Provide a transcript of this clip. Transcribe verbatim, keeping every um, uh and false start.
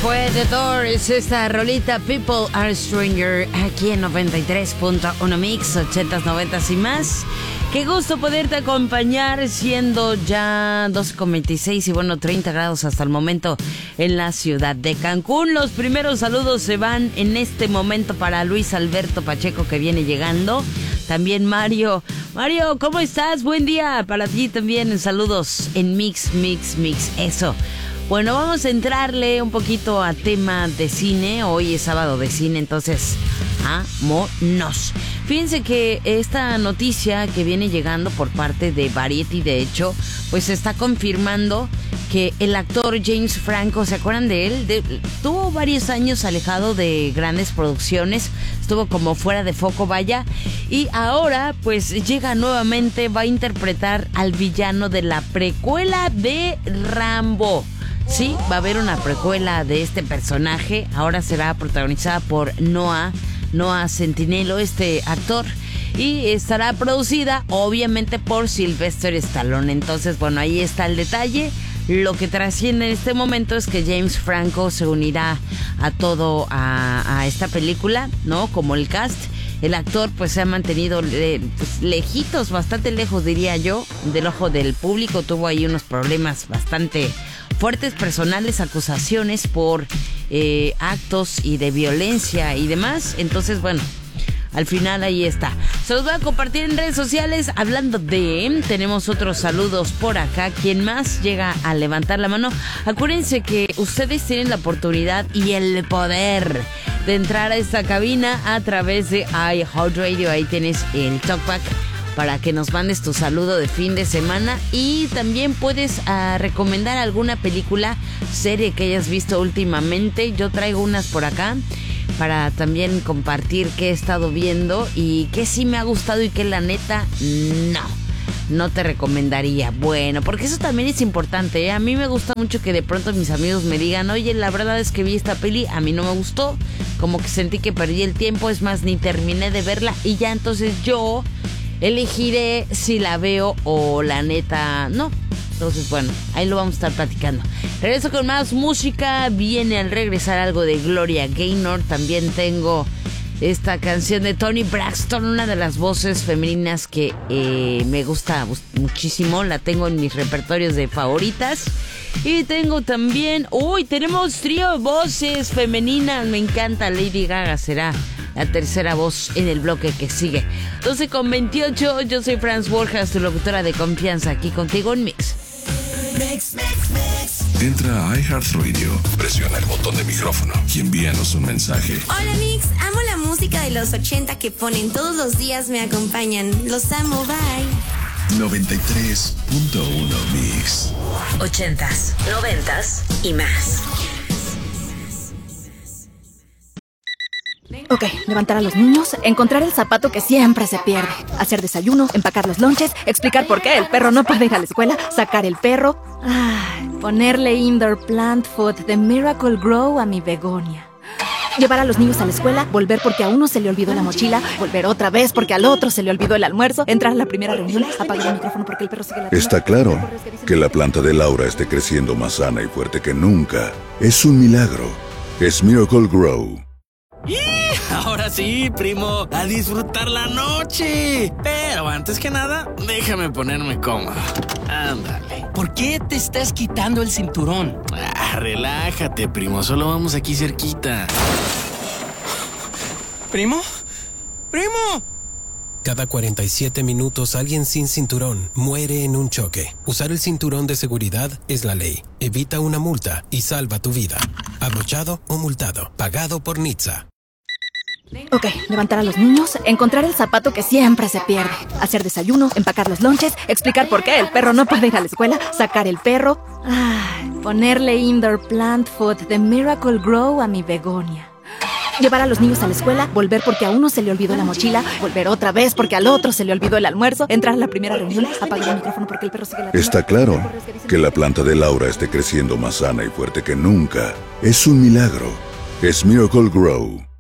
Fue The Doors, esta rolita People Are Stranger, aquí en noventa y tres punto uno Mix, ochentas, noventas y más. Qué gusto poderte acompañar, siendo ya doce con veintiséis y bueno, treinta grados hasta el momento en la ciudad de Cancún. Los primeros saludos se van en este momento para Luis Alberto Pacheco, que viene llegando. También Mario. Mario, ¿cómo estás? Buen día para ti también. Saludos en Mix, Mix, Mix. Eso. Bueno, vamos a entrarle un poquito a tema de cine. Hoy es sábado de cine, entonces vámonos. Fíjense que esta noticia que viene llegando por parte de Variety, de hecho, pues está confirmando que el actor James Franco, ¿se acuerdan de él? De, tuvo varios años alejado de grandes producciones, estuvo como fuera de foco, vaya, y ahora pues llega nuevamente, va a interpretar al villano de la precuela de Rambo. Sí, va a haber una precuela de este personaje. Ahora será protagonizada por Noah, Noah Centineo, este actor. Y estará producida, obviamente, por Sylvester Stallone. Entonces, bueno, ahí está el detalle. Lo que trasciende en este momento es que James Franco se unirá a todo, a, a esta película, ¿no? Como el cast. El actor pues se ha mantenido le, pues, lejitos, bastante lejos diría yo, del ojo del público. Tuvo ahí unos problemas bastante fuertes personales, acusaciones por eh, actos y de violencia y demás. Entonces, bueno, al final ahí está. Se los voy a compartir en redes sociales. Hablando de, tenemos otros saludos por acá. ¿Quién más llega a levantar la mano? Acuérdense que ustedes tienen la oportunidad y el poder de entrar a esta cabina a través de iHeartRadio. Ahí tienes el talkback para que nos mandes tu saludo de fin de semana. Y también puedes uh, recomendar alguna película, serie que hayas visto últimamente. Yo traigo unas por acá para también compartir qué he estado viendo y qué sí me ha gustado y qué la neta no, no te recomendaría. Bueno, porque eso también es importante, ¿eh? A mí me gusta mucho que de pronto mis amigos me digan, oye, la verdad es que vi esta peli, a mí no me gustó, como que sentí que perdí el tiempo, es más, ni terminé de verla y ya entonces yo elegiré si la veo o la neta no. Entonces, bueno, ahí lo vamos a estar platicando. Regreso con más música. Viene al regresar algo de Gloria Gaynor. También tengo esta canción de Toni Braxton, una de las voces femeninas que eh, me gusta muchísimo. La tengo en mis repertorios de favoritas. Y tengo también... Uy, tenemos trío de voces femeninas. Me encanta. Lady Gaga será la tercera voz en el bloque que sigue. doce con veintiocho. Yo soy Franz Borjas, tu locutora de confianza, aquí contigo en Mix. Mix, mix, mix. Entra a iHeartRadio, presiona el botón de micrófono y envíanos un mensaje. Hola Mix, amo la música de los ochenta que ponen todos los días, me acompañan. Los amo, bye. noventa y tres punto uno Mix. Ochentas, noventas y más. Ok, levantar a los niños, encontrar el zapato que siempre se pierde, hacer desayuno, empacar los lonches, explicar por qué el perro no puede ir a la escuela, sacar el perro, ah, ponerle indoor plant food de Miracle Grow a mi begonia. Llevar a los niños a la escuela, volver porque a uno se le olvidó la mochila, volver otra vez porque al otro se le olvidó el almuerzo, entrar a la primera reunión, apagar el micrófono porque el perro sigue la... Está claro que la planta de Laura esté creciendo más sana y fuerte que nunca. Es un milagro. Es Miracle Grow. ¡Y! Ahora sí, primo, a disfrutar la noche. Pero antes que nada, déjame ponerme cómodo. Ándale. ¿Por qué te estás quitando el cinturón? Ah, relájate, primo, solo vamos aquí cerquita. ¿Primo? ¡Primo! Cada cuarenta y siete minutos alguien sin cinturón muere en un choque. Usar el cinturón de seguridad es la ley. Evita una multa y salva tu vida. Abrochado o multado. Pagado por N H T S A. Ok, levantar a los niños, encontrar el zapato que siempre se pierde, hacer desayuno, empacar los lonches, explicar por qué el perro no puede ir a la escuela, sacar el perro, ah, ponerle indoor plant food de Miracle Grow a mi begonia. Llevar a los niños a la escuela, volver porque a uno se le olvidó la mochila, volver otra vez porque al otro se le olvidó el almuerzo, entrar a la primera reunión, apagar el micrófono porque el perro sigue la... Está claro que la planta de Laura esté creciendo más sana y fuerte que nunca. Es un milagro. Es Miracle Grow.